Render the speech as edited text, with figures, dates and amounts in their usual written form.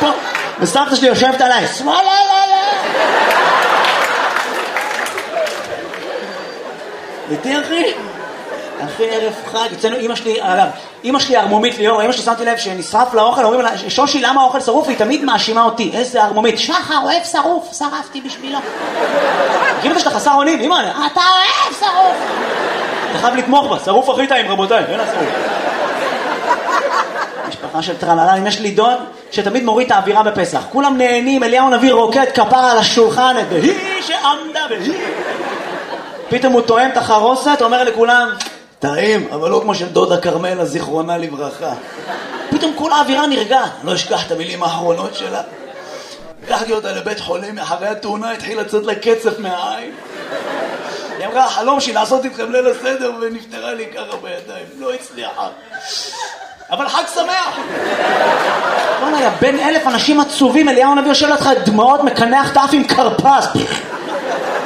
פה, וסבתא שלי יושבת עליי, שמאלה, איתי אחי ערב חג, אצלנו אמא שלי ארמומית ליאור, אמא שלי שמתי לב שנשרף לאוכל, אומרים לה, שושי למה האוכל שרוף? היא תמיד מאשימה אותי, איזה ארמומית, שחר אוהב שרוף, שרפתי בשבילו. כאילו יש לך חסר אונים, אמא, אתה אוהב שרוף. אתה חייב לתמוך בה, שרוף הכי טעים רבותיי, אין השרוף. משפחה של טרללה, יש לי דוד שתמיד מוריד את האווירה בפסח, כולם נהנים, אליהו נביא רוקד כפרה על השולחן, והיא שעמדה והיא. פתאום הוא טועם את החרוסת, אומר לכולם, טעים, אבל לא כמו של דודה קרמלה, זיכרונה לברכה. פתאום כל האווירה נרגעת, לא אשכח את המילים האחרונות שלה. לקחתי אותה לבית חולים, אחרי התאונה התחיל לצאת לה קצף מהעין. היא אמרה, החלום שלי לעשות איתכם ליל הסדר, ונפטרה לי ככה בידיים. לא הצליחה. אבל חג שמח. בוא'נה, יא בן 1000 אנשים עצובים, אליהו הנביא יושב לידך דמעות, מקנח את האף עם קרפס.